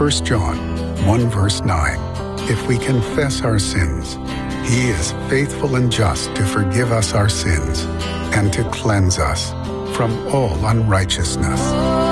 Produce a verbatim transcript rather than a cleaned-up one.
First John one verse nine. If we confess our sins, he is faithful and just to forgive us our sins and to cleanse us from all unrighteousness.